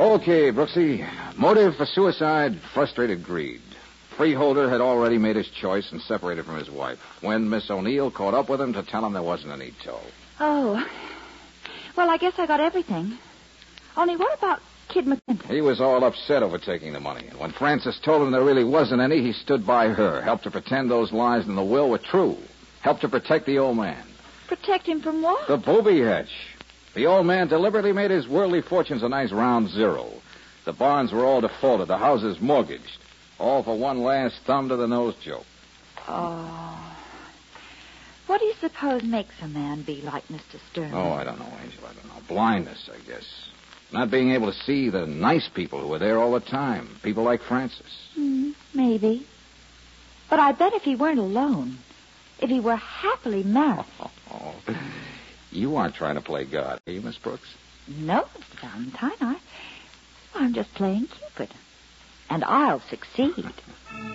Okay, Brooksy. Motive for suicide, frustrated greed. Freeholder had already made his choice and separated from his wife when Miss O'Neill caught up with him to tell him there wasn't any tow. Oh. Well, I guess I got everything. Only what about Kid McClintock? He was all upset over taking the money. And when Frances told him there really wasn't any, he stood by her, helped to pretend those lies in the will were true, helped to protect the old man. Protect him from what? The booby hatch. The old man deliberately made his worldly fortunes a nice round zero. The barns were all defaulted, the houses mortgaged. All for one last thumb-to-the-nose joke. Oh. What do you suppose makes a man be like Mr. Stern? Oh, I don't know, Angel. I don't know. Blindness, I guess. Not being able to see the nice people who were there all the time. People like Francis. Maybe. But I bet if he weren't alone, if he were happily married... Oh, you aren't trying to play God, are you, Miss Brooks? No, Mr. Valentine. I'm just playing Cupid. And I'll succeed.